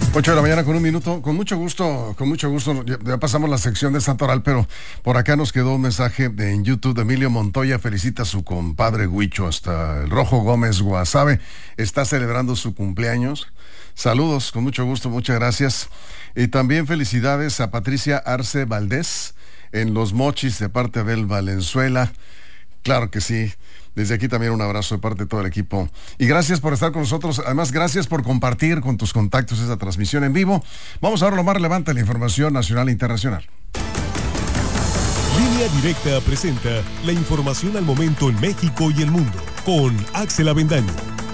8 de la mañana con un minuto, con mucho gusto, ya pasamos la sección de Santoral, pero por acá nos quedó un mensaje en YouTube de Emilio Montoya, felicita a su compadre Huicho, hasta el Rojo Gómez Guasave, está celebrando su cumpleaños. Saludos, con mucho gusto, muchas gracias. Y también felicidades a Patricia Arce Valdés en Los Mochis de parte del Valenzuela. Claro que sí. Desde aquí también un abrazo de parte de todo el equipo. Y gracias por estar con nosotros. Además, gracias por compartir con tus contactos esta transmisión en vivo. Vamos a ver lo más relevante de la información nacional e internacional. Línea Directa presenta la información al momento en México y el mundo con Axel Avendaño.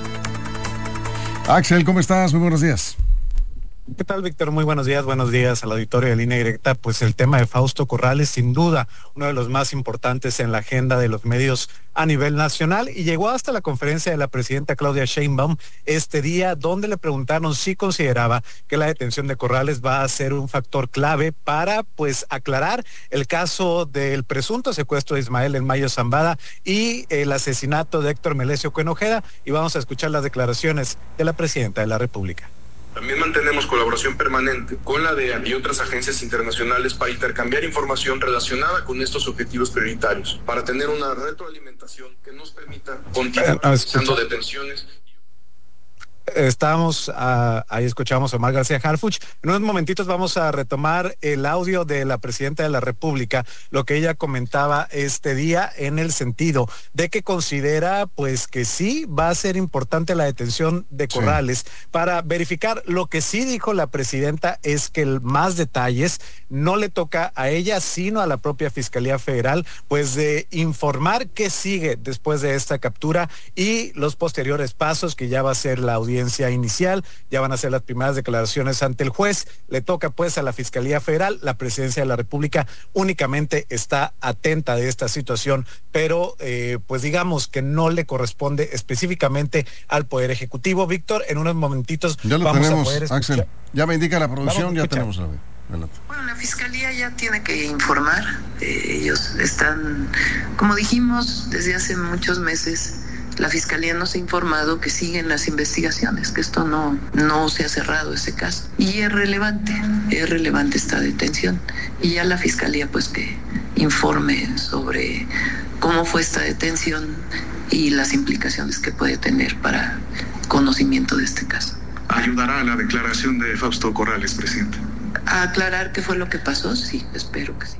Axel, ¿cómo estás? Muy buenos días. ¿Qué tal, Víctor? Muy buenos días al auditorio de Línea Directa. Pues el tema de Fausto Corrales, sin duda, uno de los más importantes en la agenda de los medios a nivel nacional, y llegó hasta la conferencia de la presidenta Claudia Sheinbaum este día, donde le preguntaron si consideraba que la detención de Corrales va a ser un factor clave para, pues, aclarar el caso del presunto secuestro de Ismael El Mayo Zambada y el asesinato de Héctor Melesio Cuenojeda, y vamos a escuchar las declaraciones de la presidenta de la República. También mantenemos colaboración permanente con la DEA y otras agencias internacionales para intercambiar información relacionada con estos objetivos prioritarios, para tener una retroalimentación que nos permita continuar realizando detenciones. Ahí escuchamos a Omar García Harfuch. En unos momentitos vamos a retomar el audio de la presidenta de la República, lo que ella comentaba este día en el sentido de que considera, pues, que sí va a ser importante la detención de Corrales, sí, para verificar. Lo que sí dijo la presidenta es que más detalles no le toca a ella, sino a la propia Fiscalía Federal, pues, de informar qué sigue después de esta captura y los posteriores pasos, que ya va a ser la audiencia inicial, ya van a ser las primeras declaraciones ante el juez. Le toca, pues, a la Fiscalía Federal. La Presidencia de la República únicamente está atenta de esta situación, pero pues digamos que no le corresponde específicamente al Poder Ejecutivo. Víctor, en unos momentitos ya lo vamos tenemos, a poder escuchar. Axel, ya me indica la producción, ya tenemos la. Bueno, la Fiscalía ya tiene que informar. Ellos están, como dijimos, desde hace muchos meses. La Fiscalía nos ha informado que siguen las investigaciones, que esto no se ha cerrado ese caso. Y es relevante esta detención. Y ya la Fiscalía, pues, que informe sobre cómo fue esta detención y las implicaciones que puede tener para conocimiento de este caso. ¿Ayudará a la declaración de Fausto Corrales, presidente? ¿A aclarar qué fue lo que pasó? Sí, espero que sí.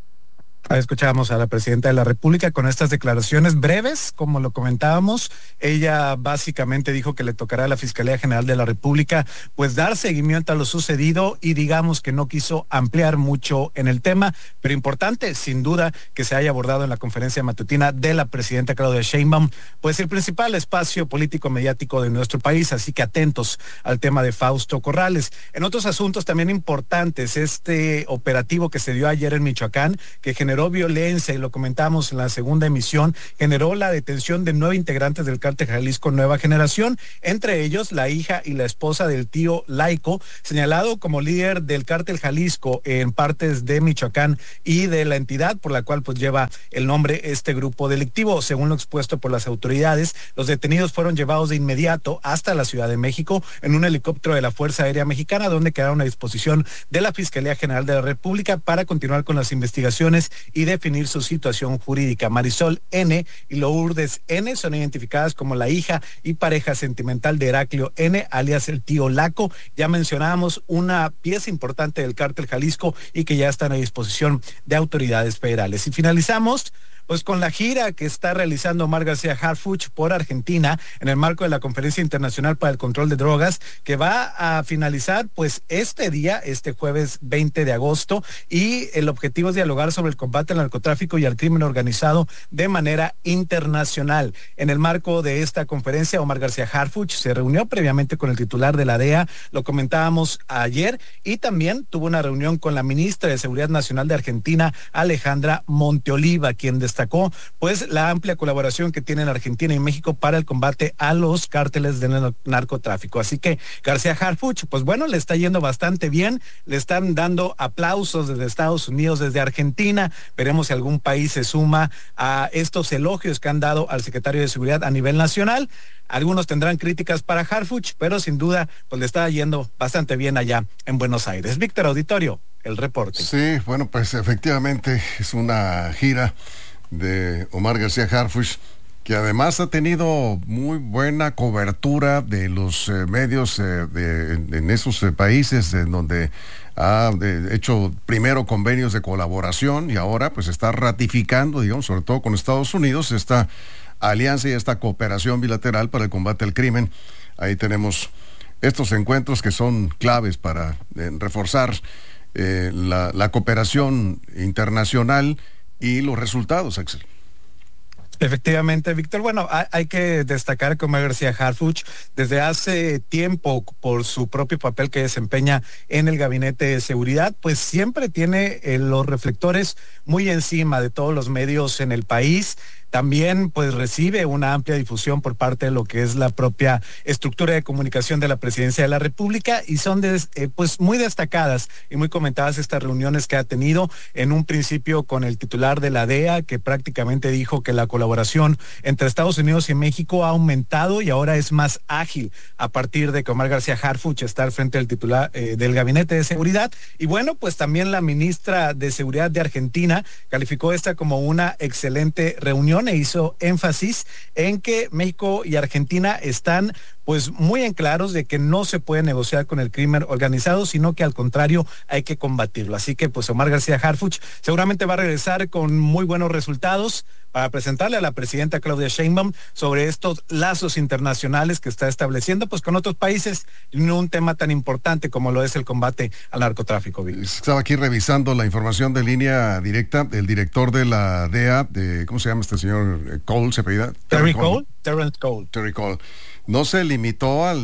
Escuchábamos a la presidenta de la República con estas declaraciones breves, como lo comentábamos. Ella básicamente dijo que le tocará a la Fiscalía General de la República, pues, dar seguimiento a lo sucedido, y digamos que no quiso ampliar mucho en el tema, pero importante, sin duda, que se haya abordado en la conferencia matutina de la presidenta Claudia Sheinbaum, pues el principal espacio político mediático de nuestro país, así que atentos al tema de Fausto Corrales. En otros asuntos también importantes, este operativo que se dio ayer en Michoacán, que generó violencia, y lo comentamos en la segunda emisión, generó la detención de 9 integrantes del Cártel Jalisco Nueva Generación, entre ellos la hija y la esposa del tío Laico, señalado como líder del Cártel Jalisco en partes de Michoacán y de la entidad por la cual, pues, lleva el nombre este grupo delictivo. Según lo expuesto por las autoridades, los detenidos fueron llevados de inmediato hasta la Ciudad de México en un helicóptero de la Fuerza Aérea Mexicana, donde quedaron a disposición de la Fiscalía General de la República para continuar con las investigaciones y definir su situación jurídica. Marisol N. y Lourdes N. son identificadas como la hija y pareja sentimental de Heraclio N., alias el tío Laco. Ya mencionábamos una pieza importante del Cártel Jalisco y que ya están a disposición de autoridades federales. Y finalizamos, pues, con la gira que está realizando Omar García Harfuch por Argentina en el marco de la Conferencia Internacional para el Control de Drogas, que va a finalizar, pues, este jueves 20 de agosto, y el objetivo es dialogar sobre el combate al narcotráfico y al crimen organizado de manera internacional. En el marco de esta conferencia, Omar García Harfuch se reunió previamente con el titular de la DEA, lo comentábamos ayer, y también tuvo una reunión con la ministra de Seguridad Nacional de Argentina, Alejandra Monteoliva, quien destacó destacó pues la amplia colaboración que tienen Argentina y México para el combate a los cárteles del narcotráfico. Así que García Harfuch, pues bueno, le está yendo bastante bien, le están dando aplausos desde Estados Unidos, desde Argentina. Veremos si algún país se suma a estos elogios que han dado al secretario de Seguridad a nivel nacional. Algunos tendrán críticas para Harfuch, pero sin duda pues le está yendo bastante bien allá en Buenos Aires. Víctor Auditorio, el reporte. Sí, bueno, pues efectivamente es una gira de Omar García Harfuch, que además ha tenido muy buena cobertura de los medios en esos países en donde ha hecho primero convenios de colaboración y ahora pues está ratificando, digamos, sobre todo con Estados Unidos, esta alianza y esta cooperación bilateral para el combate al crimen. Ahí tenemos estos encuentros que son claves para reforzar la cooperación internacional y los resultados, Axel. Efectivamente, Víctor. Bueno, hay que destacar que Omar García Harfuch desde hace tiempo, por su propio papel que desempeña en el Gabinete de Seguridad, pues siempre tiene los reflectores muy encima de todos los medios en el país. También pues recibe una amplia difusión por parte de lo que es la propia estructura de comunicación de la Presidencia de la República y son pues muy destacadas y muy comentadas estas reuniones que ha tenido en un principio con el titular de la DEA, que prácticamente dijo que la colaboración entre Estados Unidos y México ha aumentado y ahora es más ágil a partir de que Omar García Harfuch está al frente del titular del Gabinete de Seguridad. Y bueno, pues también la ministra de Seguridad de Argentina calificó esta como una excelente reunión e hizo énfasis en que México y Argentina están pues muy en claros de que no se puede negociar con el crimen organizado, sino que al contrario hay que combatirlo. Así que pues Omar García Harfuch seguramente va a regresar con muy buenos resultados para presentarle a la presidenta Claudia Sheinbaum sobre estos lazos internacionales que está estableciendo pues con otros países en un tema tan importante como lo es el combate al narcotráfico. Estaba aquí revisando la información de línea directa del director de la DEA, ¿cómo se llama este señor? Cole, ¿se apellida? Terry Cole. Terrence Cole. Terry Cole. No se limitó al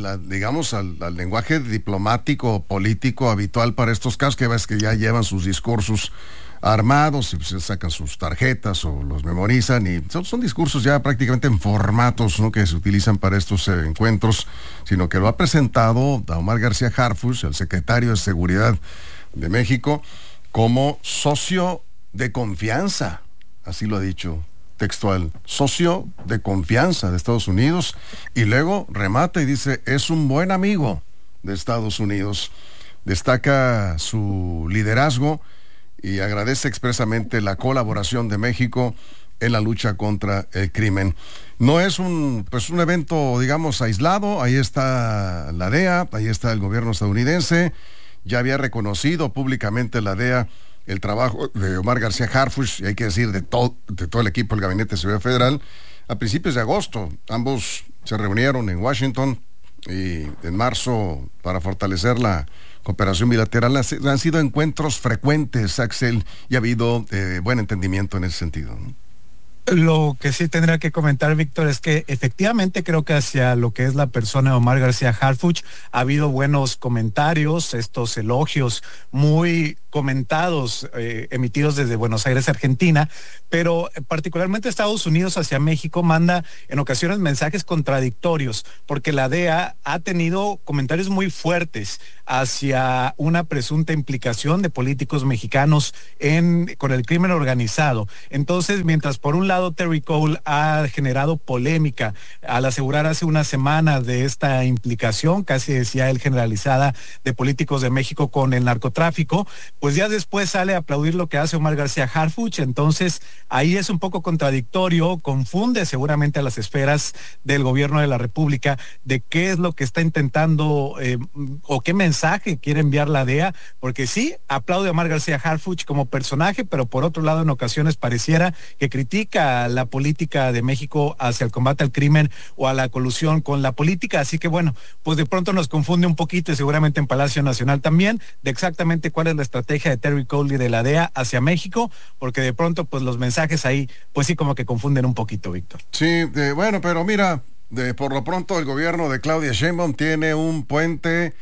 lenguaje diplomático, político habitual para estos casos, que ves que ya llevan sus discursos armados y se sacan sus tarjetas o los memorizan y son discursos ya prácticamente en formatos, ¿no?, que se utilizan para estos encuentros, sino que lo ha presentado a Omar García Harfuch, el secretario de Seguridad de México, como socio de confianza, así lo ha dicho textual, socio de confianza de Estados Unidos, y luego remata y dice, es un buen amigo de Estados Unidos. Destaca su liderazgo y agradece expresamente la colaboración de México en la lucha contra el crimen. No es un evento, digamos, aislado. Ahí está la DEA, ahí está el gobierno estadounidense. Ya había reconocido públicamente la DEA el trabajo de Omar García Harfuch, y hay que decir de todo el equipo del Gabinete de Seguridad Federal, a principios de agosto. Ambos se reunieron en Washington y en marzo para fortalecer la cooperación bilateral. Han sido encuentros frecuentes, Axel, y ha habido buen entendimiento en ese sentido, ¿no? Lo que sí tendría que comentar, Víctor, es que efectivamente creo que hacia lo que es la persona de Omar García Harfuch ha habido buenos comentarios, estos elogios muy comentados, emitidos desde Buenos Aires, Argentina, pero particularmente Estados Unidos hacia México manda en ocasiones mensajes contradictorios, porque la DEA ha tenido comentarios muy fuertes hacia una presunta implicación de políticos mexicanos con el crimen organizado. Entonces, mientras por un lado Terry Cole ha generado polémica al asegurar hace unas semanas de esta implicación, casi decía él generalizada, de políticos de México con el narcotráfico, pues ya después sale a aplaudir lo que hace Omar García Harfuch. Entonces ahí es un poco contradictorio, confunde seguramente a las esferas del gobierno de la República de qué es lo que está intentando o qué mensaje quiere enviar la DEA, porque sí, aplaude a Omar García Harfuch como personaje, pero por otro lado en ocasiones pareciera que critica la política de México hacia el combate al crimen o a la colusión con la política. Así que bueno, pues de pronto nos confunde un poquito, y seguramente en Palacio Nacional también, de exactamente cuál es la estrategia de Terry Cole y de la DEA hacia México, porque de pronto pues los mensajes ahí pues sí como que confunden un poquito, Víctor. Sí, bueno, pero mira, por lo pronto el gobierno de Claudia Sheinbaum tiene un puente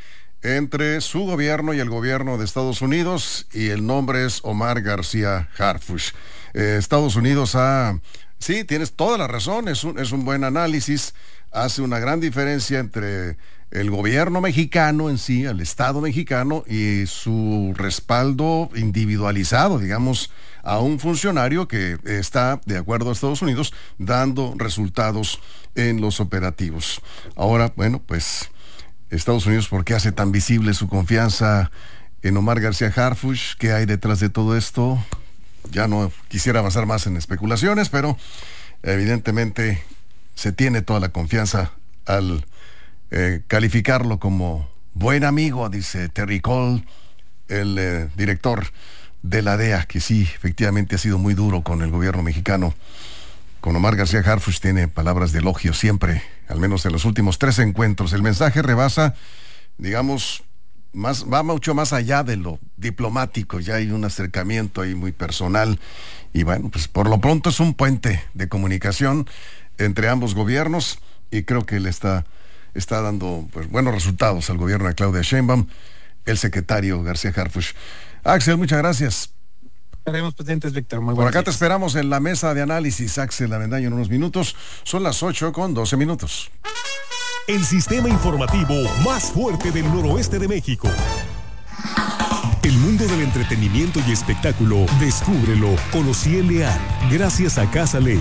entre su gobierno y el gobierno de Estados Unidos, y el nombre es Omar García Harfuch. Estados Unidos sí, tienes toda la razón, es un buen análisis, hace una gran diferencia entre el gobierno mexicano en sí, el Estado mexicano, y su respaldo individualizado, digamos, a un funcionario que está, de acuerdo a Estados Unidos, dando resultados en los operativos. Ahora, bueno, pues Estados Unidos, ¿por qué hace tan visible su confianza en Omar García Harfuch? ¿Qué hay detrás de todo esto? Ya no quisiera avanzar más en especulaciones, pero evidentemente se tiene toda la confianza al calificarlo como buen amigo, dice Terry Cole, el director de la DEA, que sí, efectivamente ha sido muy duro con el gobierno mexicano. Con Omar García Harfuch tiene palabras de elogio siempre, al menos en los últimos 3 encuentros. El mensaje rebasa, digamos, va mucho más allá de lo diplomático, ya hay un acercamiento ahí muy personal, y bueno, pues por lo pronto es un puente de comunicación entre ambos gobiernos, y creo que le está dando pues buenos resultados al gobierno de Claudia Sheinbaum, el secretario García Harfuch. Axel, muchas gracias. Estaremos presentes, Víctor. Muy Por acá días. te esperamos en la mesa de análisis, Axel Avendaño, en unos minutos. Son las 8:12. El sistema informativo más fuerte del noroeste de México. El mundo del entretenimiento y espectáculo, descúbrelo con Ociel Leal, gracias a Casa Ley.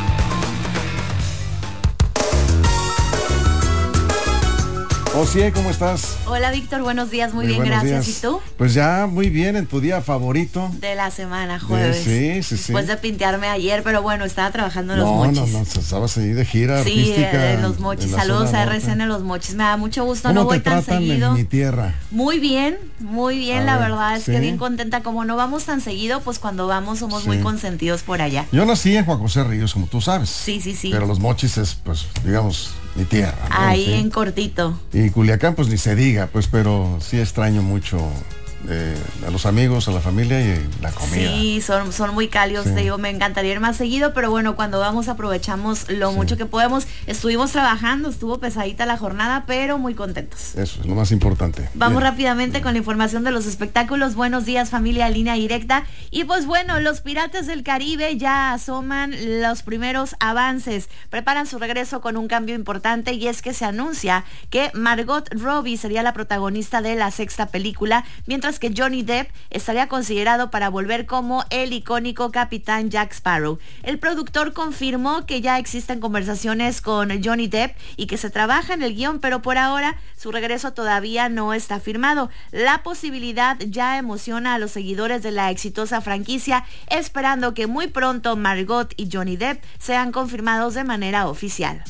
Ociel, ¿cómo estás? Hola Víctor, buenos días, muy bien, buenos gracias. días. ¿Y tú? Pues ya muy bien, en tu día favorito. De la semana, jueves. Sí. Después de pintearme ayer, pero bueno, estaba trabajando en los mochis. No, estabas ahí de gira Sí, artística. en los mochis. Saludos a RCN Los Mochis. Me da mucho gusto, ¿Cómo no voy te tan tratan seguido. en mi tierra? Muy bien, la ver, verdad es ¿sí? que bien contenta. Como no vamos tan seguido, pues cuando vamos somos muy consentidos por allá. Yo nací en Juan José Ríos, como tú sabes. Sí. Pero los mochis es, pues, digamos, mi tierra, ¿no? Ahí Sí. en cortito. Y Culiacán, pues ni se diga, pues, pero sí extraño mucho a los amigos, a la familia y la comida. Sí, son muy cálidos, te digo, me encantaría ir más seguido, pero bueno, cuando vamos aprovechamos lo mucho que podemos. Estuvimos trabajando, estuvo pesadita la jornada, pero muy contentos. Eso es lo más importante. Vamos Bien. rápidamente con la información de los espectáculos. Buenos días, familia, línea directa. Y pues bueno, los Piratas del Caribe ya asoman los primeros avances. Preparan su regreso con un cambio importante, y es que se anuncia que Margot Robbie sería la protagonista de la 6ª película, mientras que Johnny Depp estaría considerado para volver como el icónico capitán Jack Sparrow. El productor confirmó que ya existen conversaciones con Johnny Depp y que se trabaja en el guión, pero por ahora su regreso todavía no está firmado. La posibilidad ya emociona a los seguidores de la exitosa franquicia, esperando que muy pronto Margot y Johnny Depp sean confirmados de manera oficial.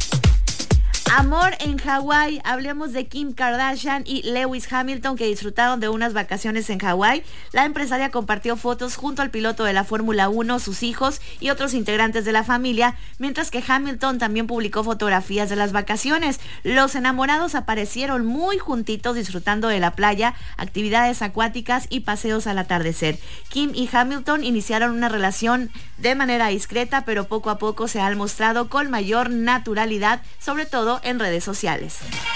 Amor en Hawái. Hablemos de Kim Kardashian y Lewis Hamilton, que disfrutaron de unas vacaciones en Hawái. La empresaria compartió fotos junto al piloto de la Fórmula 1, sus hijos y otros integrantes de la familia, mientras que Hamilton también publicó fotografías de las vacaciones. Los enamorados aparecieron muy juntitos disfrutando de la playa, actividades acuáticas y paseos al atardecer. Kim y Hamilton iniciaron una relación de manera discreta, pero poco a poco se han mostrado con mayor naturalidad, sobre todo en redes sociales.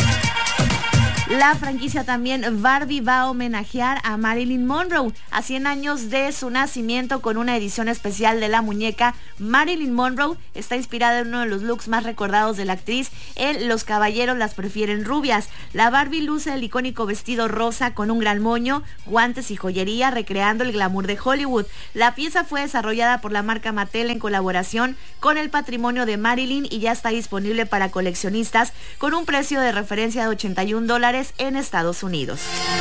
La franquicia también Barbie va a homenajear a Marilyn Monroe a 100 años de su nacimiento con una edición especial de la muñeca. Marilyn Monroe está inspirada en uno de los looks más recordados de la actriz, en Los caballeros las prefieren rubias. La Barbie luce el icónico vestido rosa con un gran moño, guantes y joyería, recreando el glamour de Hollywood. La pieza fue desarrollada por la marca Mattel en colaboración con el patrimonio de Marilyn y ya está disponible para coleccionistas con un precio de referencia de $81 en Estados Unidos.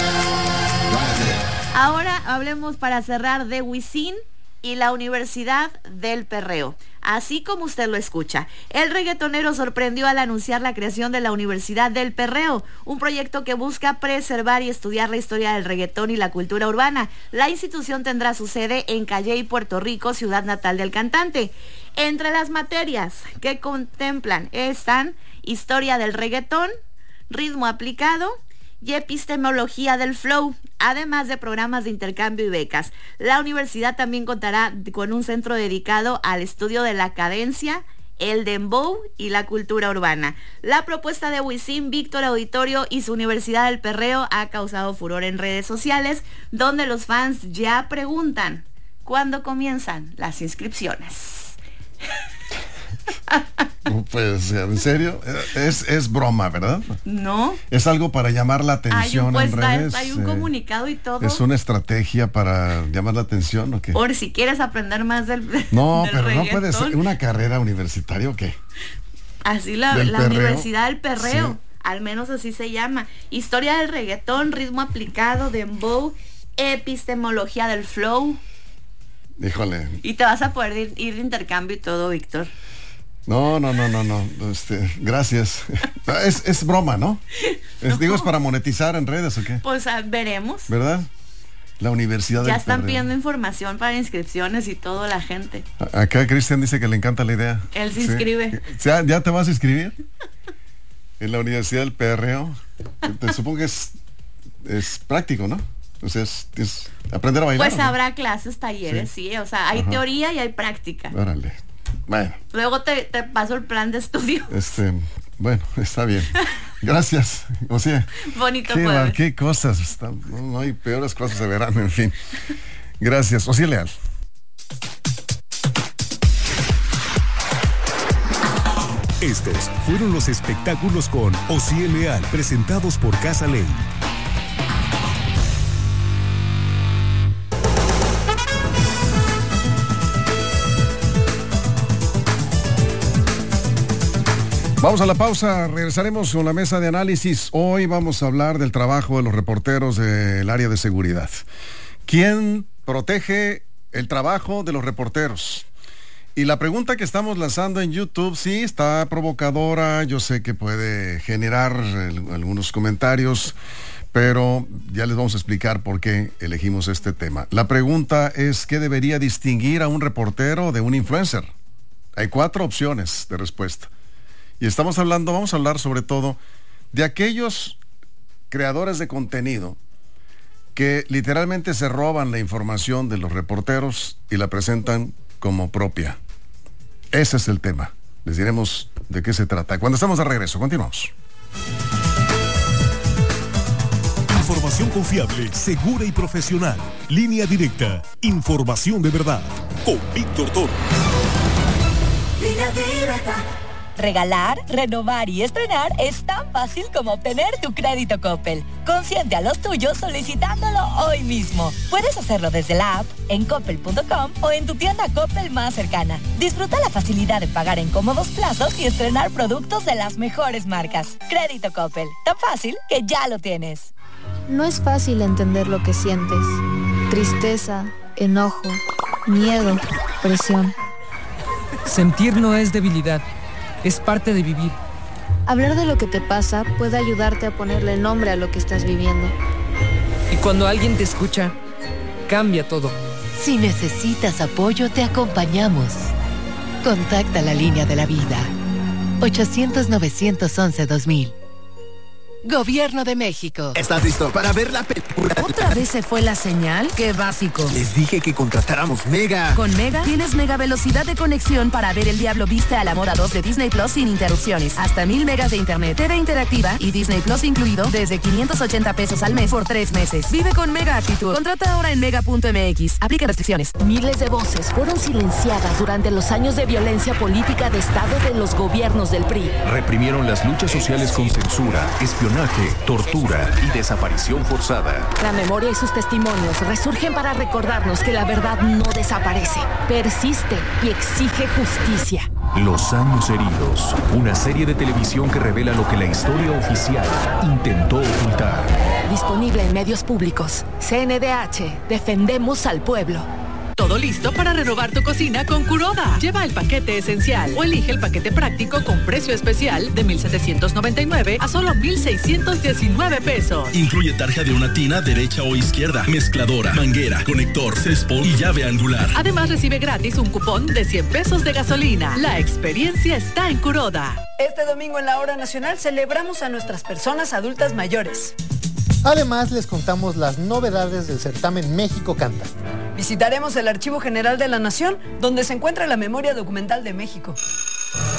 Ahora hablemos, para cerrar, de Wisin y la Universidad del Perreo. Así como usted lo escucha, el reggaetonero sorprendió al anunciar la creación de la Universidad del Perreo, un proyecto que busca preservar y estudiar la historia del reggaetón y la cultura urbana. La institución tendrá su sede en Calley, Puerto Rico, ciudad natal del cantante. Entre las materias que contemplan están historia del reggaetón, ritmo aplicado y epistemología del flow, además de programas de intercambio y becas. La universidad también contará con un centro dedicado al estudio de la cadencia el dembow y la cultura urbana. La propuesta de Wisin, Víctor Auditorio y su Universidad del Perreo ha causado furor en redes sociales, donde los fans ya preguntan, ¿cuándo comienzan las inscripciones? No puede ser, ¿en serio? Es broma, ¿verdad? No. Es algo para llamar la atención en redes. Hay un comunicado y todo. ¿Es una estrategia para llamar la atención o qué? Por si quieres aprender más del No, del pero reggaetón. no puede ser una carrera universitaria o qué. Así la Universidad del Perreo, sí. Al menos así se llama. Historia del reggaetón, ritmo aplicado, dembow, epistemología del flow. Híjole. Y te vas a poder ir de intercambio y todo, Víctor. No. Gracias. Es broma, ¿no? Digo, ¿es para monetizar en redes o qué? Pues veremos. ¿Verdad? La Universidad del Ya están Perreo. pidiendo información para inscripciones y todo la gente. Acá Cristian dice que le encanta la idea. Él se inscribe. ¿Ya te vas a inscribir? En la Universidad del Perreo. Te supongo que es práctico, ¿no? O sea, es aprender a bailar. Pues habrá clases, talleres, sí. O sea, hay teoría y hay práctica. Órale. Bueno. Luego te paso el plan de estudio. Bueno, está bien. Gracias. O sea, bonito jueves. Qué cosas. No hay peores cosas de verano, en fin. Gracias. Osiel Leal. Estos fueron los espectáculos con Osiel Leal, presentados por Casa Ley. Vamos a la pausa, regresaremos con la mesa de análisis. Hoy vamos a hablar del trabajo de los reporteros del área de seguridad. ¿Quién protege el trabajo de los reporteros? Y la pregunta que estamos lanzando en YouTube, sí, está provocadora, yo sé que puede generar algunos comentarios, pero ya les vamos a explicar por qué elegimos este tema. La pregunta es, ¿qué debería distinguir a un reportero de un influencer? Hay 4 opciones de respuesta. Y vamos a hablar sobre todo de aquellos creadores de contenido que literalmente se roban la información de los reporteros y la presentan como propia. Ese es el tema. Les diremos de qué se trata. Cuando estamos de regreso, continuamos. Información confiable, segura y profesional. Línea directa. Información de verdad. Con Víctor Toro. Línea directa. Regalar, renovar y estrenar es tan fácil como obtener tu crédito Coppel. Consiente a los tuyos solicitándolo hoy mismo. Puedes hacerlo desde la app, en coppel.com o en tu tienda Coppel más cercana. Disfruta la facilidad de pagar en cómodos plazos y estrenar productos de las mejores marcas. Crédito Coppel, tan fácil que ya lo tienes. No es fácil entender lo que sientes. Tristeza, enojo, miedo, presión. Sentir no es debilidad. Es parte de vivir. Hablar de lo que te pasa puede ayudarte a ponerle nombre a lo que estás viviendo. Y cuando alguien te escucha, cambia todo. Si necesitas apoyo, te acompañamos. Contacta la línea de la vida. 800-911-2000. Gobierno de México. ¿Estás listo para ver la película? ¿Otra vez se fue la señal? ¡Qué básico! Les dije que contratáramos Mega. Con Mega tienes mega velocidad de conexión para ver El Diablo Viste a la Moda 2 de Disney Plus sin interrupciones. Hasta 1000 megas de internet, TV interactiva y Disney Plus incluido desde 580 pesos al mes por 3 meses. Vive con Mega actitud. Contrata ahora en mega.mx. Aplica restricciones. Miles de voces fueron silenciadas durante los años de violencia política de Estado de los gobiernos del PRI. Reprimieron las luchas sociales con censura, espionaje, tortura y desaparición forzada. La memoria y sus testimonios resurgen para recordarnos que la verdad no desaparece, persiste y exige justicia. Los años heridos, una serie de televisión que revela lo que la historia oficial intentó ocultar. Disponible en medios públicos. CNDH, defendemos al pueblo. Todo listo para renovar tu cocina con Kuroda. Lleva el paquete esencial o elige el paquete práctico con precio especial de 1,799 a solo 1,619 pesos. Incluye tarja de una tina derecha o izquierda, mezcladora, manguera, conector, céspol y llave angular. Además recibe gratis un cupón de 100 pesos de gasolina. La experiencia está en Kuroda. Este domingo en la Hora Nacional celebramos a nuestras personas adultas mayores. Además, les contamos las novedades del certamen México Canta. Visitaremos el Archivo General de la Nación, donde se encuentra la memoria documental de México.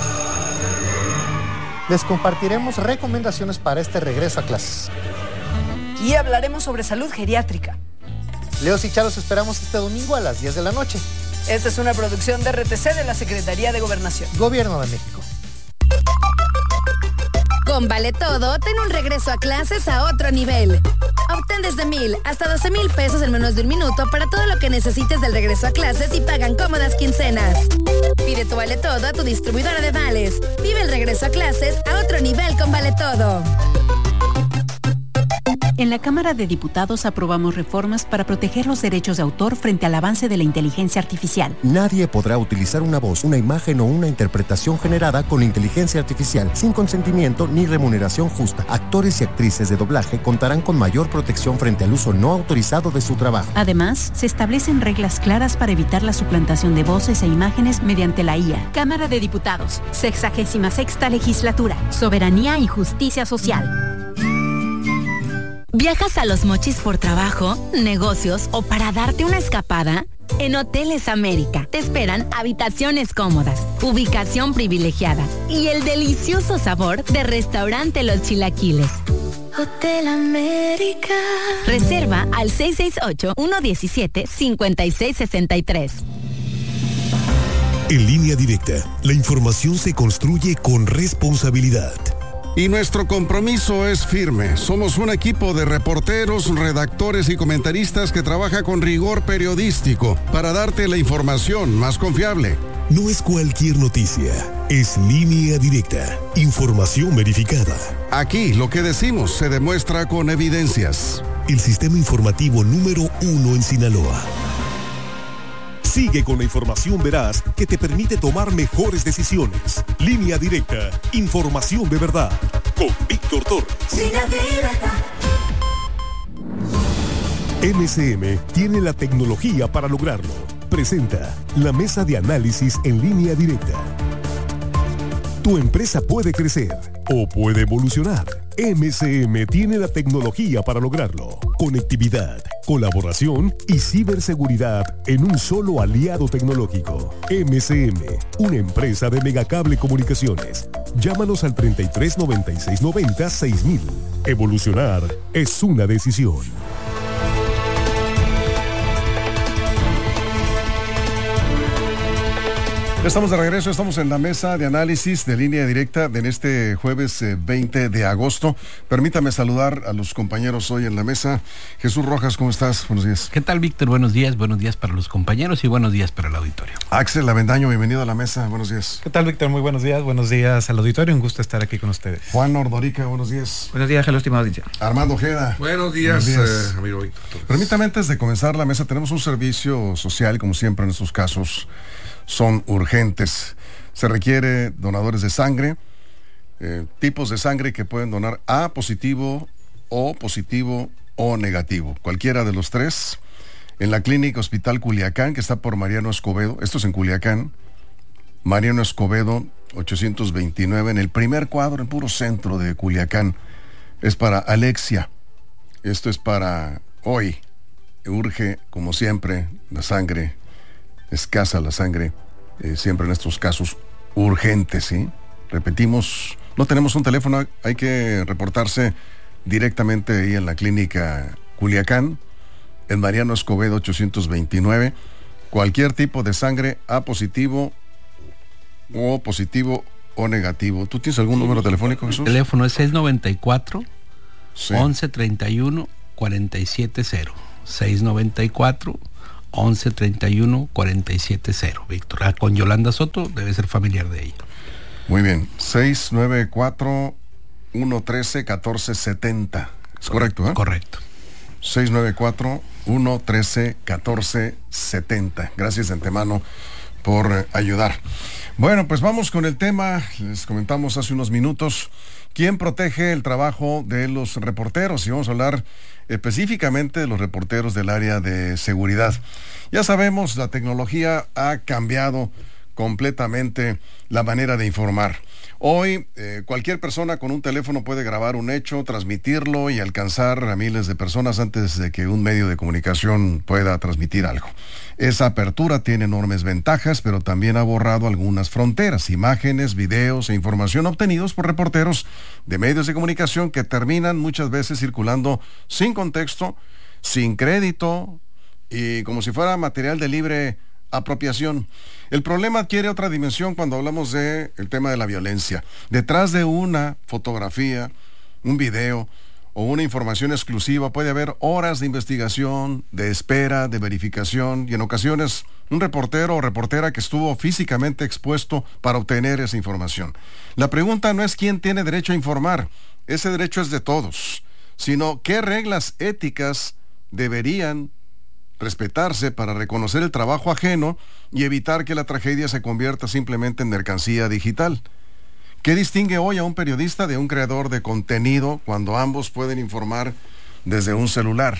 Les compartiremos recomendaciones para este regreso a clases. Y hablaremos sobre salud geriátrica. Leos y Charo, los esperamos este domingo a las 10 de la noche. Esta es una producción de RTC de la Secretaría de Gobernación. Gobierno de México. Con Vale Todo, ten un regreso a clases a otro nivel. Obtén desde 1,000 hasta 12,000 pesos en menos de un minuto para todo lo que necesites del regreso a clases y pagan cómodas quincenas. Pide tu Vale Todo a tu distribuidora de vales. Vive el regreso a clases a otro nivel con Vale Todo. En la Cámara de Diputados aprobamos reformas para proteger los derechos de autor frente al avance de la inteligencia artificial. Nadie podrá utilizar una voz, una imagen o una interpretación generada con inteligencia artificial sin consentimiento ni remuneración justa. Actores y actrices de doblaje contarán con mayor protección frente al uso no autorizado de su trabajo. Además, se establecen reglas claras para evitar la suplantación de voces e imágenes mediante la IA. Cámara de Diputados, 66ª Legislatura, Soberanía y Justicia Social. ¿Viajas a Los Mochis por trabajo, negocios o para darte una escapada? En Hoteles América te esperan habitaciones cómodas, ubicación privilegiada y el delicioso sabor de Restaurante Los Chilaquiles. Hotel América. Reserva al 668-117-5663. En Línea Directa, la información se construye con responsabilidad. Y nuestro compromiso es firme. Somos un equipo de reporteros, redactores y comentaristas que trabaja con rigor periodístico para darte la información más confiable. No es cualquier noticia, es Línea Directa, información verificada. Aquí lo que decimos se demuestra con evidencias. El sistema informativo número 1 en Sinaloa. Sigue con la información veraz que te permite tomar mejores decisiones. Línea Directa, información de verdad. Con Víctor Torres. Línea Directa. MCM tiene la tecnología para lograrlo. Presenta la mesa de análisis en Línea Directa. Tu empresa puede crecer o puede evolucionar. MCM tiene la tecnología para lograrlo. Conectividad, colaboración y ciberseguridad en un solo aliado tecnológico. MCM, una empresa de Megacable Comunicaciones. Llámanos al 33 96 90 6000. Evolucionar es una decisión. Estamos de regreso, estamos en la mesa de análisis de Línea Directa en este jueves 20 de agosto. Permítame saludar a los compañeros hoy en la mesa. Jesús Rojas, ¿cómo estás? Buenos días. ¿Qué tal, Víctor? Buenos días para los compañeros y buenos días para el auditorio. Axel Avendaño, bienvenido a la mesa, buenos días. ¿Qué tal, Víctor? Muy buenos días al auditorio, un gusto estar aquí con ustedes. Juan Ordorica, buenos días. Buenos días, hello, estimado audiencia. Armando Ojeda. Buenos días. Amigo Víctor. Permítame, antes de comenzar la mesa, tenemos un servicio social, como siempre en estos casos, son urgentes. Se requiere donadores de sangre, tipos de sangre que pueden donar A positivo o negativo, cualquiera de los tres, en la Clínica Hospital Culiacán, que está por Mariano Escobedo. Esto es en Culiacán, Mariano Escobedo 829, en el primer cuadro, en puro centro de Culiacán. Es para Alexia. Esto es para hoy. Urge, como siempre, la sangre, escasa la sangre, siempre en estos casos urgentes, ¿sí? Repetimos, no tenemos un teléfono, hay que reportarse directamente ahí en la Clínica Culiacán, en Mariano Escobedo 829, cualquier tipo de sangre A positivo o negativo. ¿Tú tienes algún número telefónico, Jesús? El teléfono es 694 1131 470. 694 1131-470, Víctor. Con Yolanda Soto, debe ser familiar de ella. Muy bien, 694-113-1470. ¿Es correcto, eh? Correcto. 694-113-1470. Gracias de antemano por ayudar. Bueno, pues vamos con el tema. Les comentamos hace unos minutos quién protege el trabajo de los reporteros, y vamos a hablar específicamente de los reporteros del área de seguridad. Ya sabemos, la tecnología ha cambiado completamente la manera de informar. Hoy, cualquier persona con un teléfono puede grabar un hecho, transmitirlo y alcanzar a miles de personas antes de que un medio de comunicación pueda transmitir algo. Esa apertura tiene enormes ventajas, pero también ha borrado algunas fronteras, imágenes, videos e información obtenidos por reporteros de medios de comunicación que terminan muchas veces circulando sin contexto, sin crédito y como si fuera material de libre apropiación. El problema adquiere otra dimensión cuando hablamos del tema de la violencia. Detrás de una fotografía, un video o una información exclusiva puede haber horas de investigación, de espera, de verificación y en ocasiones un reportero o reportera que estuvo físicamente expuesto para obtener esa información. La pregunta no es quién tiene derecho a informar, ese derecho es de todos, sino qué reglas éticas deberían respetarse para reconocer el trabajo ajeno y evitar que la tragedia se convierta simplemente en mercancía digital. ¿Qué distingue hoy a un periodista de un creador de contenido cuando ambos pueden informar desde un celular?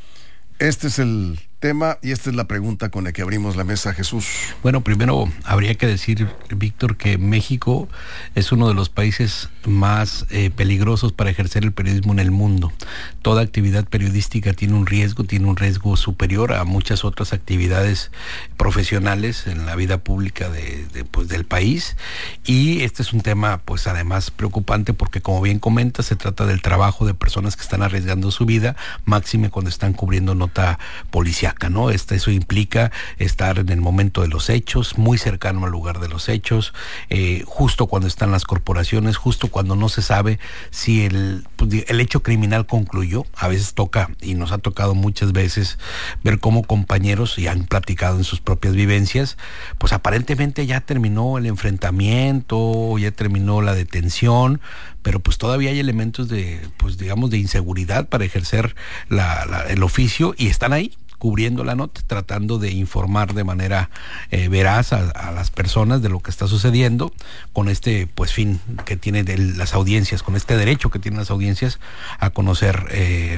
Este es el tema y esta es la pregunta con la que abrimos la mesa, Jesús. Bueno, primero habría que decir, Víctor, que México es uno de los países más peligrosos para ejercer el periodismo en el mundo. Toda actividad periodística tiene un riesgo superior a muchas otras actividades profesionales en la vida pública del país, y este es un tema pues además preocupante porque, como bien comenta, se trata del trabajo de personas que están arriesgando su vida, máxime cuando están cubriendo nota policiaca, ¿no? Eso implica estar en el momento de los hechos, muy cercano al lugar de los hechos, justo cuando están las corporaciones, justo cuando no se sabe si el hecho criminal concluyó. A veces toca, y nos ha tocado muchas veces, ver cómo compañeros, y han platicado en sus propias vivencias, pues aparentemente ya terminó el enfrentamiento, ya terminó la detención, pero pues todavía hay elementos de inseguridad para ejercer el oficio, y están ahí cubriendo la nota, tratando de informar de manera veraz a las personas de lo que está sucediendo, con este fin que tienen las audiencias, con este derecho que tienen las audiencias a conocer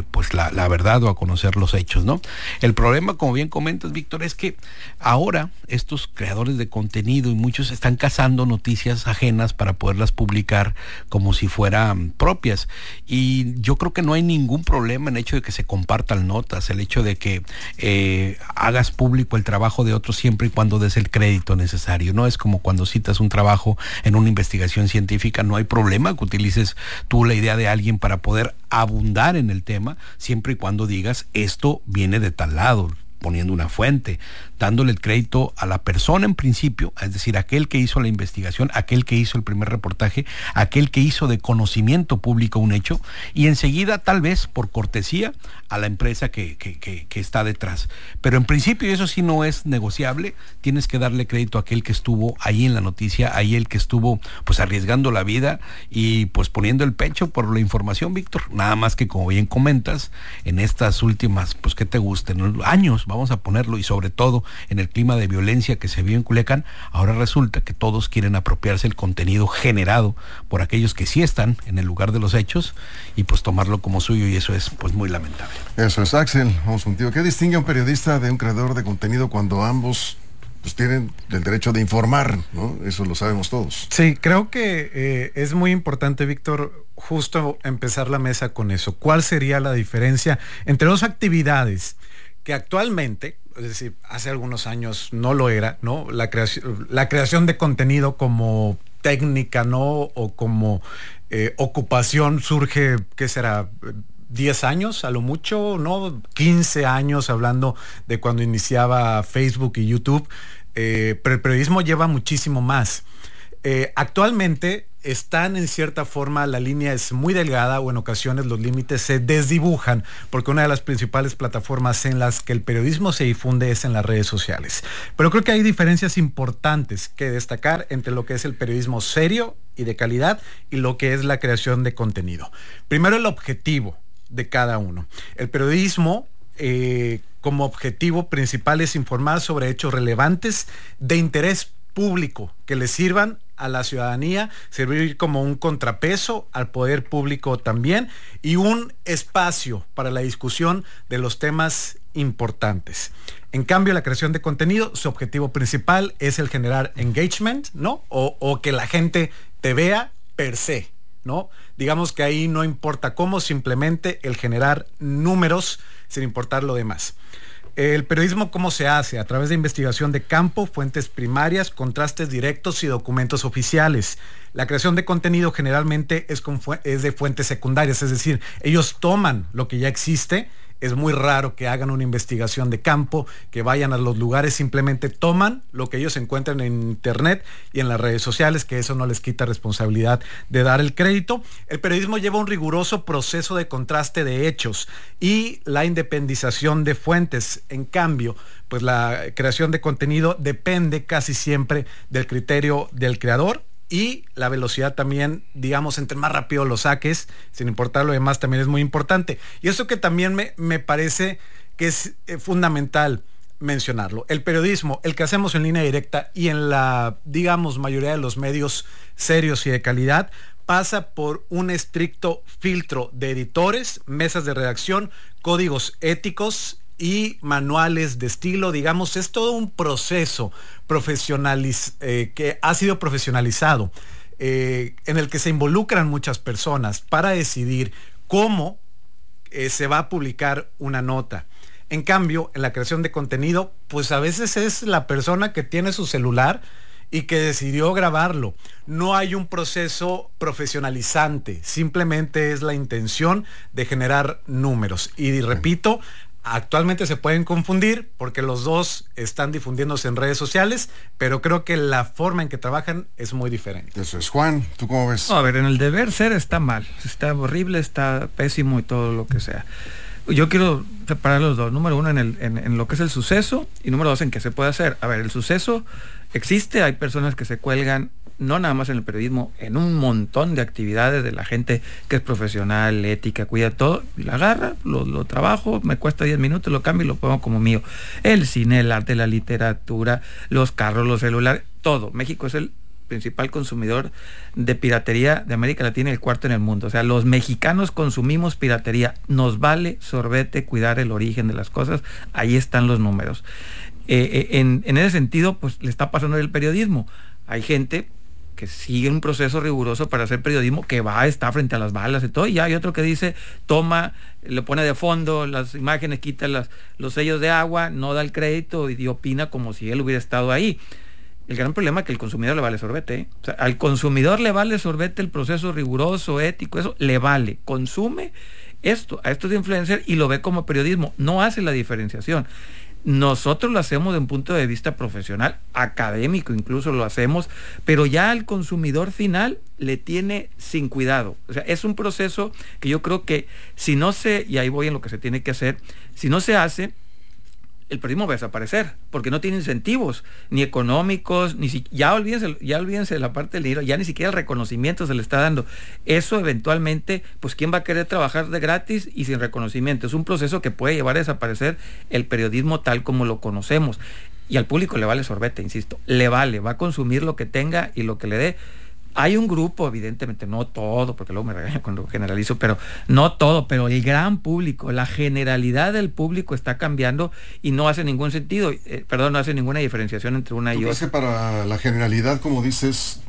la verdad o a conocer los hechos, ¿no? El problema, como bien comentas, Víctor, es que ahora estos creadores de contenido y muchos están cazando noticias ajenas para poderlas publicar como si fueran propias, y yo creo que no hay ningún problema en el hecho de que se compartan notas, el hecho de que hagas público el trabajo de otros siempre y cuando des el crédito necesario, ¿no? Es como cuando citas un trabajo en una investigación científica, no hay problema que utilices tú la idea de alguien para poder abundar en el tema, siempre y cuando digas esto viene de tal lado, poniendo una fuente, dándole el crédito a la persona en principio, es decir, aquel que hizo la investigación, aquel que hizo el primer reportaje, aquel que hizo de conocimiento público un hecho, y enseguida, tal vez por cortesía, a la empresa que está detrás. Pero en principio, y eso sí no es negociable, tienes que darle crédito a aquel que estuvo ahí en la noticia, ahí el que estuvo pues arriesgando la vida y pues poniendo el pecho por la información, Víctor. Nada más que, como bien comentas, en estas últimas, pues que te gusten, años, vamos a ponerlo, y sobre todo en el clima de violencia que se vive en Culiacán, ahora resulta que todos quieren apropiarse el contenido generado por aquellos que sí están en el lugar de los hechos y pues tomarlo como suyo, y eso es pues muy lamentable. Eso es, Axel, vamos contigo. ¿Qué distingue a un periodista de un creador de contenido cuando ambos pues tienen el derecho de informar, ¿no? Eso lo sabemos todos. Sí, creo que es muy importante, Víctor, justo empezar la mesa con eso. ¿Cuál sería la diferencia entre dos actividades que actualmente, es decir, hace algunos años no lo era, ¿no? La creación de contenido como técnica, ¿no? O como ocupación surge, ¿qué será? 10 años a lo mucho, ¿no? 15 años, hablando de cuando iniciaba Facebook y YouTube, pero el periodismo lleva muchísimo más. Actualmente están en cierta forma, la línea es muy delgada, o en ocasiones los límites se desdibujan, porque una de las principales plataformas en las que el periodismo se difunde es en las redes sociales. Pero creo que hay diferencias importantes que destacar entre lo que es el periodismo serio y de calidad y lo que es la creación de contenido. Primero, el objetivo de cada uno. El periodismo como objetivo principal es informar sobre hechos relevantes de interés público que le sirvan a la ciudadanía, servir como un contrapeso al poder público también, y un espacio para la discusión de los temas importantes. En cambio, la creación de contenido, su objetivo principal es el generar engagement, ¿no? O que la gente te vea per se, ¿no? Digamos que ahí no importa cómo, simplemente el generar números sin importar lo demás. El periodismo, ¿cómo se hace? A través de investigación de campo, fuentes primarias, contrastes directos y documentos oficiales. La creación de contenido generalmente es de fuentes secundarias, es decir, ellos toman lo que ya existe. Es muy raro que hagan una investigación de campo, que vayan a los lugares, simplemente toman lo que ellos encuentran en internet y en las redes sociales, que eso no les quita responsabilidad de dar el crédito. El periodismo lleva un riguroso proceso de contraste de hechos y la independización de fuentes. En cambio, pues la creación de contenido depende casi siempre del criterio del creador. Y la velocidad también, digamos, entre más rápido lo saques, sin importar lo demás, también es muy importante. Y eso que también me parece que es fundamental mencionarlo. El periodismo, el que hacemos en Línea Directa y en la, digamos, mayoría de los medios serios y de calidad, pasa por un estricto filtro de editores, mesas de redacción, códigos éticos y manuales de estilo. Digamos, es todo un proceso que ha sido profesionalizado, en el que se involucran muchas personas para decidir cómo se va a publicar una nota. En cambio, en la creación de contenido, pues a veces es la persona que tiene su celular y que decidió grabarlo. No hay un proceso profesionalizante, simplemente es la intención de generar números. Y repito, actualmente se pueden confundir porque los dos están difundiéndose en redes sociales, pero creo que la forma en que trabajan es muy diferente. Eso es. Juan, ¿tú cómo ves? No, a ver, en el deber ser está mal, está horrible, está pésimo y todo lo que sea. Yo quiero separar los dos. Número uno, en lo que es el suceso, y número dos, en qué se puede hacer. A ver, el suceso existe, hay personas que se cuelgan, no nada más en el periodismo, en un montón de actividades de la gente que es profesional, ética, cuida todo, y la agarra, lo trabajo, me cuesta 10 minutos, lo cambio y lo pongo como mío. El cine, el arte, la literatura, los carros, los celulares, todo. México es el principal consumidor de piratería de América Latina y el cuarto en el mundo. O sea, los mexicanos consumimos piratería. Nos vale sorbete cuidar el origen de las cosas. Ahí están los números. En ese sentido, pues le está pasando el periodismo. Hay gente que sigue un proceso riguroso para hacer periodismo, que está frente a las balas y todo, y hay otro que dice, toma, le pone de fondo las imágenes, quita los sellos de agua, no da el crédito y opina como si él hubiera estado ahí. El gran problema es que el consumidor le vale sorbete, ¿eh? O sea, al consumidor le vale sorbete el proceso riguroso, ético, eso le vale, consume a estos influencers y lo ve como periodismo, no hace la diferenciación. Nosotros lo hacemos de un punto de vista profesional, académico incluso lo hacemos, pero ya al consumidor final le tiene sin cuidado. O sea, es un proceso que yo creo que y ahí voy en lo que se tiene que hacer, si no se hace, el periodismo va a desaparecer, porque no tiene incentivos, ni económicos, ya olvídense de la parte del dinero, ya ni siquiera el reconocimiento se le está dando. Eso eventualmente, pues ¿quién va a querer trabajar de gratis y sin reconocimiento? Es un proceso que puede llevar a desaparecer el periodismo tal como lo conocemos. Y al público le vale sorbete, insisto, va a consumir lo que tenga y lo que le dé. Hay un grupo, evidentemente, no todo, porque luego me regañan cuando generalizo, pero no todo, pero el gran público, la generalidad del público está cambiando y no hace ningún sentido, no hace ninguna diferenciación entre una y otra. ¿Tú crees que para la generalidad, como dices,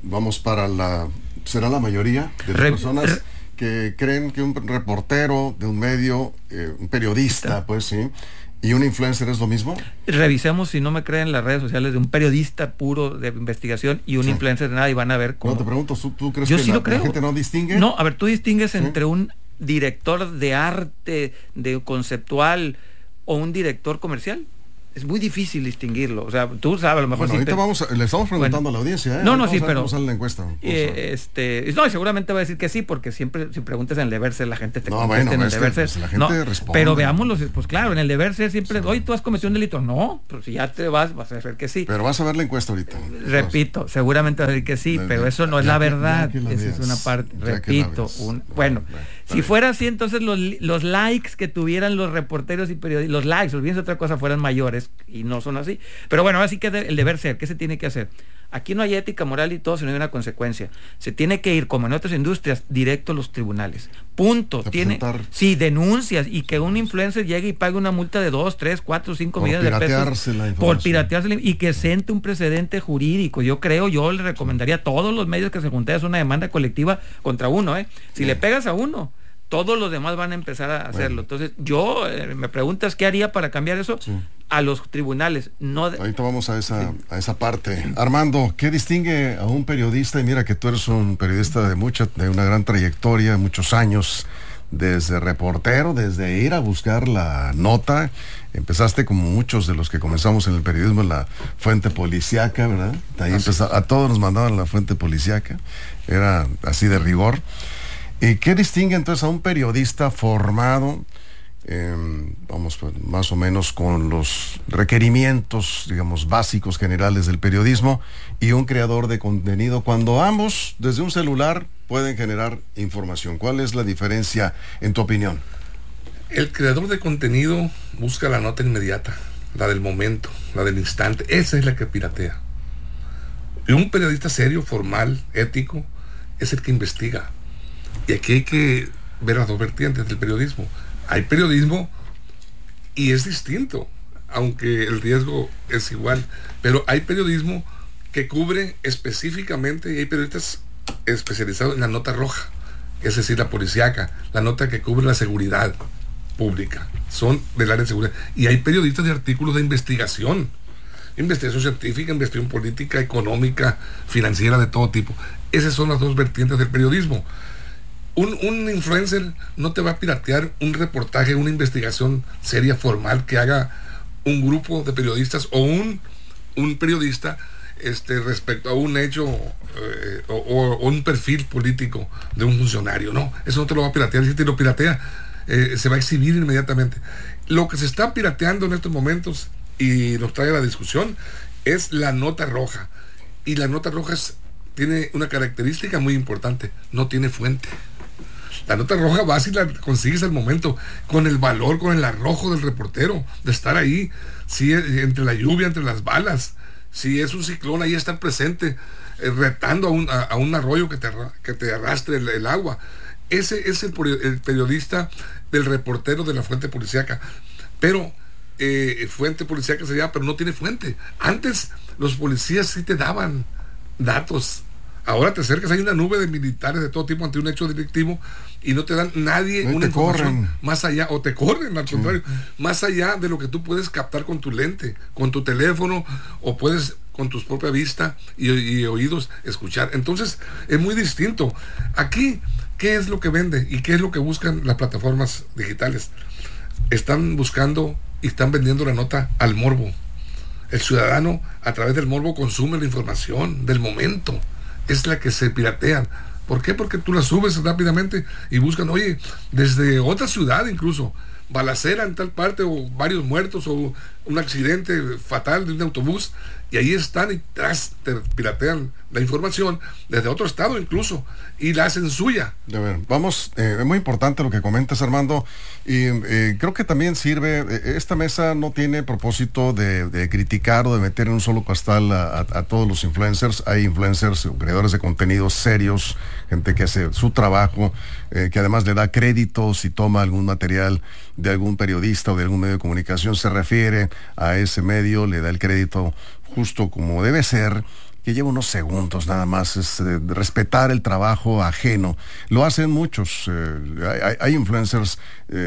será la mayoría de las personas que creen que un reportero de un medio, un periodista, pues sí, ¿y un influencer es lo mismo? Revisemos, si no me creen, las redes sociales de un periodista puro de investigación y un influencer de nada y van a ver cómo... No, te pregunto, ¿tú crees que la gente no distingue? No, a ver, tú distingues entre un director de arte, de conceptual o un director comercial. Es muy difícil distinguirlo. O sea, tú sabes, a lo mejor... Bueno, ahorita le estamos preguntando a la audiencia, ¿eh? No, sí, pero... Vamos a la encuesta. No, y seguramente va a decir que sí, porque siempre, si preguntas en el deber ser, la gente te contesta en el deber ser. La gente responde. Pero veámoslo, pues claro, en el deber ser siempre, oye, ¿tú has cometido un delito? No, pero si ya te vas a ver que sí. Pero vas a ver la encuesta ahorita. Repito, seguramente vas a decir que sí, pero eso no es la verdad. Esa es una parte. Repito, si fuera así, entonces los likes que tuvieran los reporteros y periodistas, los likes, olvídense otra cosa, fueran mayores, y no son así. Pero bueno, ahora sí que el deber ser, ¿qué se tiene que hacer? Aquí no hay ética, moral y todo, sino hay una consecuencia. Se tiene que ir, como en otras industrias, directo a los tribunales. Punto. Tiene, sí, denuncias, y que un influencer llegue y pague una multa de 2, 3, 4, 5 millones de pesos por piratearse, y que siente un precedente jurídico. Yo le recomendaría a todos los medios que se junten una demanda colectiva contra uno, Si le pegas a uno, todos los demás van a empezar a hacerlo. Entonces, me preguntas qué haría para cambiar eso. Sí. A los tribunales. Ahorita vamos a esa parte. Armando, ¿qué distingue a un periodista? Y mira que tú eres un periodista de una gran trayectoria, muchos años, desde reportero, desde ir a buscar la nota. Empezaste como muchos de los que comenzamos en el periodismo en la fuente policíaca, ¿verdad? Ahí a todos nos mandaban la fuente policíaca. Era así de rigor. ¿Y qué distingue entonces a un periodista formado, más o menos con los requerimientos, digamos, básicos generales del periodismo, y un creador de contenido, cuando ambos desde un celular pueden generar información? ¿Cuál es la diferencia en tu opinión? El creador de contenido busca la nota inmediata, la del momento, la del instante. Esa es la que piratea. Y un periodista serio, formal, ético, es el que investiga. Y aquí hay que ver las dos vertientes del periodismo. Hay periodismo y es distinto, aunque el riesgo es igual, pero hay periodismo que cubre específicamente, y hay periodistas especializados en la nota roja, es decir, la policíaca, la nota que cubre la seguridad pública, son del área de seguridad. Y hay periodistas de artículos de investigación científica, investigación política, económica, financiera, de todo tipo. Esas son las dos vertientes del periodismo. Un influencer no te va a piratear un reportaje, una investigación seria, formal, que haga un grupo de periodistas o un periodista respecto a un hecho o un perfil político de un funcionario. No, eso no te lo va a piratear. Si te lo piratea, se va a exhibir inmediatamente. Lo que se está pirateando en estos momentos, y nos trae a la discusión, es la nota roja. Y la nota roja tiene una característica muy importante: no tiene fuente. La nota roja vas y la consigues al momento, con el valor, con el arrojo del reportero, de estar ahí, si entre la lluvia, entre las balas, si es un ciclón, ahí estar presente, retando a un arroyo que te arrastre el agua. Ese es el periodista del reportero de la fuente policíaca. Pero fuente policíaca se llama, pero no tiene fuente. Antes los policías sí te daban datos. Ahora te acercas, hay una nube de militares de todo tipo ante un hecho delictivo y no te dan nadie una información más allá, o te corren, al contrario, más allá de lo que tú puedes captar con tu lente, con tu teléfono, o puedes con tus propias vistas y oídos escuchar. Entonces es muy distinto. Aquí, ¿qué es lo que vende y qué es lo que buscan las plataformas digitales? Están buscando y están vendiendo la nota al morbo. El ciudadano, a través del morbo, consume la información del momento. Es la que se piratean. ¿Por qué? Porque tú la subes rápidamente y buscan, oye, desde otra ciudad incluso, balacera en tal parte, o varios muertos, o un accidente fatal de un autobús, y ahí están y te piratean la información desde otro estado incluso, y la hacen suya. A ver, vamos, es muy importante lo que comentas, Armando, y creo que también sirve, esta mesa no tiene propósito de criticar o de meter en un solo costal a todos los influencers. Hay influencers, creadores de contenidos serios, gente que hace su trabajo, que además le da crédito si toma algún material de algún periodista o de algún medio de comunicación, se refiere a ese medio, le da el crédito justo como debe ser, que lleva unos segundos nada más, es respetar el trabajo ajeno. Lo hacen muchos, hay influencers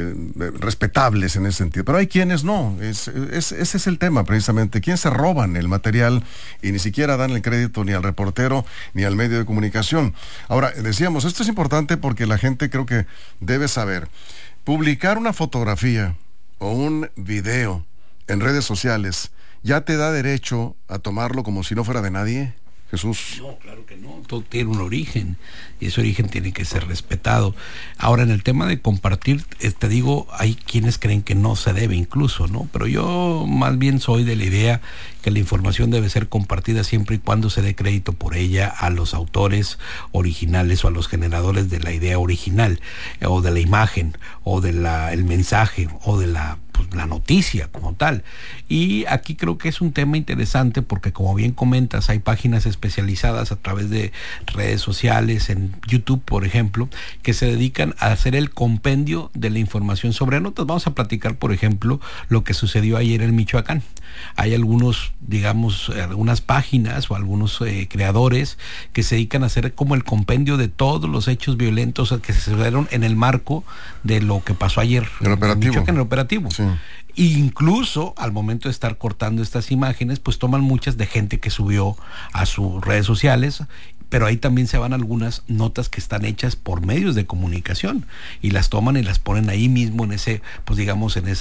respetables en ese sentido, pero hay quienes no. Ese es el tema precisamente, quienes se roban el material y ni siquiera dan el crédito ni al reportero ni al medio de comunicación. Ahora, decíamos, esto es importante porque la gente creo que debe saber, publicar una fotografía o un video en redes sociales ¿ya te da derecho a tomarlo como si no fuera de nadie, Jesús? No, claro que no. Todo tiene un origen y ese origen tiene que ser respetado. Ahora, en el tema de compartir, te digo, hay quienes creen que no se debe incluso, ¿no? Pero yo más bien soy de la idea que la información debe ser compartida siempre y cuando se dé crédito por ella a los autores originales o a los generadores de la idea original, o de la imagen, o de el mensaje, o de la la noticia como tal. Y aquí creo que es un tema interesante porque, como bien comentas, hay páginas especializadas a través de redes sociales, en YouTube por ejemplo, que se dedican a hacer el compendio de la información sobre notas. Vamos a platicar, por ejemplo, lo que sucedió ayer en Michoacán. Hay algunos, digamos, algunas páginas o algunos creadores que se dedican a hacer como el compendio de todos los hechos violentos que se sucedieron en el marco de lo que pasó ayer el operativo. En el operativo. Sí. Incluso al momento de estar cortando estas imágenes, pues toman muchas de gente que subió a sus redes sociales, pero ahí también se van algunas notas que están hechas por medios de comunicación y las toman y las ponen ahí mismo en ese, pues digamos, en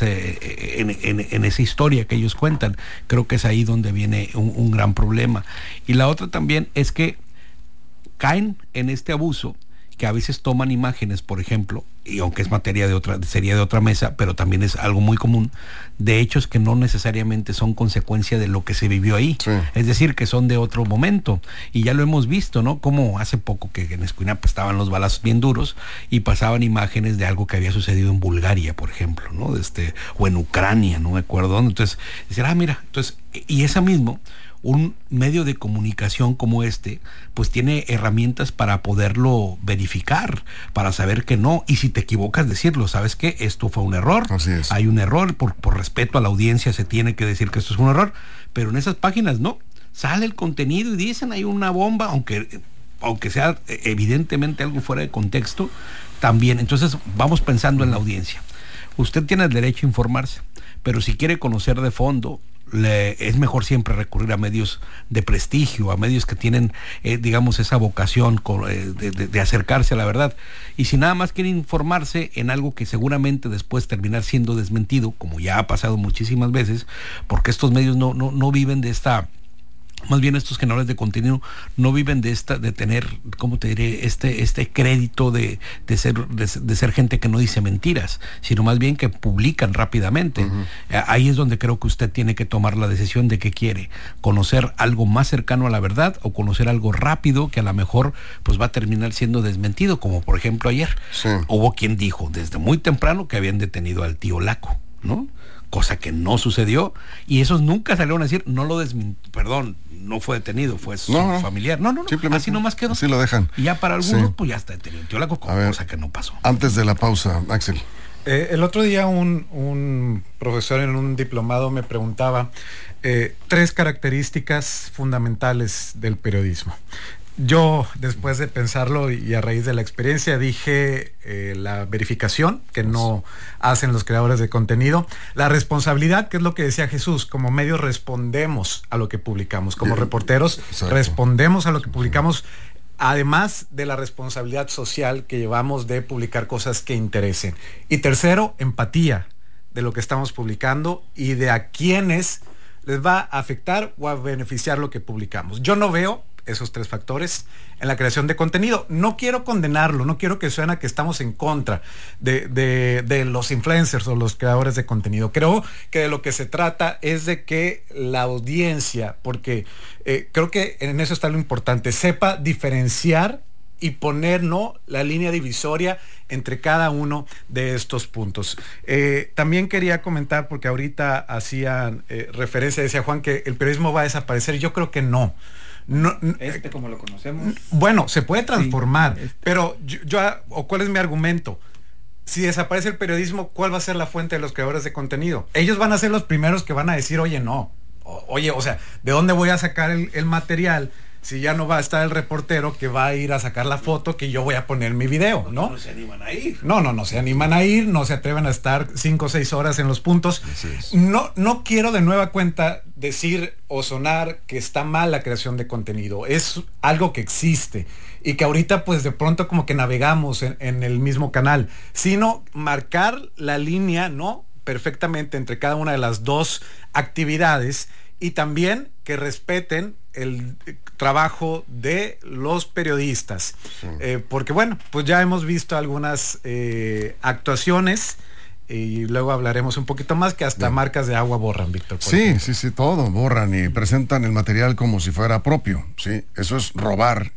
esa historia que ellos cuentan. Creo que es ahí donde viene un gran problema. Y la otra también es que caen en este abuso, que a veces toman imágenes, por ejemplo, y aunque es sería de otra mesa, pero también es algo muy común, de hechos que no necesariamente son consecuencia de lo que se vivió ahí. Sí. Es decir, que son de otro momento. Y ya lo hemos visto, ¿no? Como hace poco que en Escuinapa estaban los balazos bien duros y pasaban imágenes de algo que había sucedido en Bulgaria, por ejemplo, ¿no? O en Ucrania, no me acuerdo dónde. Entonces, decir, mira, entonces, y esa mismo, un medio de comunicación como este, pues tiene herramientas para poderlo verificar, para saber que no, y si te equivocas decirlo, ¿sabes qué? Esto fue un error, hay un error, por respeto a la audiencia se tiene que decir que esto es un error, pero en esas páginas no, sale el contenido y dicen hay una bomba, aunque sea evidentemente algo fuera de contexto, también. Entonces vamos pensando en la audiencia. Usted tiene el derecho a informarse, pero si quiere conocer de fondo, es mejor siempre recurrir a medios de prestigio, a medios que tienen, digamos, esa vocación de acercarse a la verdad. Y si nada más quiere informarse en algo que seguramente después terminar siendo desmentido, como ya ha pasado muchísimas veces, porque estos medios no viven de esta... Más bien estos generadores de contenido no viven de tener, ¿cómo te diré? Este crédito de ser gente que no dice mentiras, sino más bien que publican rápidamente. Uh-huh. Ahí es donde creo que usted tiene que tomar la decisión de qué quiere, conocer algo más cercano a la verdad o conocer algo rápido que a lo mejor pues va a terminar siendo desmentido, como por ejemplo ayer. Sí. Hubo quien dijo desde muy temprano que habían detenido al tío Laco, ¿no? Cosa que no sucedió, y esos nunca salieron a decir, no fue detenido, fue su familiar. No, así nomás quedó. Así lo dejan. Y ya para algunos, pues ya está detenido. Tío Laco, cosa que no pasó. Antes de la pausa, Axel. El otro día un profesor en un diplomado me preguntaba 3 características fundamentales del periodismo. Yo, después de pensarlo y a raíz de la experiencia, dije la verificación, que no hacen los creadores de contenido, la responsabilidad, que es lo que decía Jesús, como medios respondemos a lo que publicamos, como reporteros respondemos a lo que publicamos, además de la responsabilidad social que llevamos de publicar cosas que interesen. Y tercero, empatía de lo que estamos publicando y de a quiénes les va a afectar o a beneficiar lo que publicamos. Yo no veo esos 3 factores en la creación de contenido. No quiero condenarlo, no quiero que suene que estamos en contra de los influencers o los creadores de contenido. Creo que de lo que se trata es de que la audiencia, porque creo que en eso está lo importante, sepa diferenciar y poner la línea divisoria entre cada uno de estos puntos. También quería comentar, porque ahorita hacían referencia, decía Juan, que el periodismo va a desaparecer. Yo creo que no. Como lo conocemos. Bueno, se puede transformar, pero ¿cuál es mi argumento? Si desaparece el periodismo, ¿cuál va a ser la fuente de los creadores de contenido? Ellos van a ser los primeros que van a decir, oye, o sea, ¿de dónde voy a sacar el material? Si ya no va a estar el reportero que va a ir a sacar la foto que yo voy a poner en mi video, ¿no? No se animan a ir. No se animan a ir, no se atreven a estar 5 o 6 horas en los puntos. No quiero de nueva cuenta decir o sonar que está mal la creación de contenido. Es algo que existe y que ahorita pues de pronto como que navegamos en el mismo canal, sino marcar la línea, ¿no? Perfectamente entre cada una de las 2 actividades y también que respeten el trabajo de los periodistas. Porque bueno, pues ya hemos visto algunas actuaciones y luego hablaremos un poquito más, que hasta marcas de agua borran, Víctor. Sí, todo borran y presentan el material como si fuera propio, ¿sí? Eso es robar